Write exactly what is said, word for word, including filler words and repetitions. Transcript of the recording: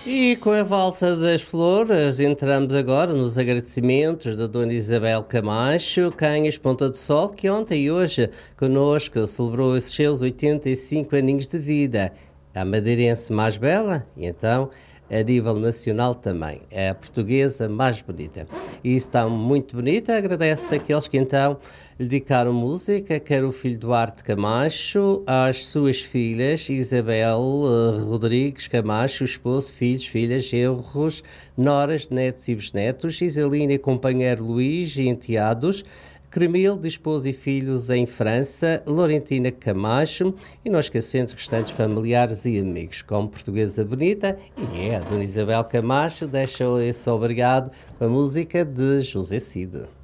E com a valsa das flores, entramos agora nos agradecimentos da Dona Isabel Camacho, Canhas Ponta do Sol, que ontem e hoje connosco celebrou os seus oitenta e cinco aninhos de vida. A madeirense mais bela e então, a nível nacional também, é a portuguesa mais bonita. E está muito bonita, agradece àqueles que então lhe dedicaram música, quer o filho Duarte Camacho, às suas filhas Isabel uh, Rodrigues Camacho, esposo, filhos, filhas, genros, noras, netos e bisnetos, Isalina e companheiro Luís e enteados, Cremil, de esposo e filhos em França, Laurentina Camacho e não esquecendo restantes familiares e amigos, como portuguesa bonita, e é a Dona Isabel Camacho, deixa esse obrigado com a música de José Cid.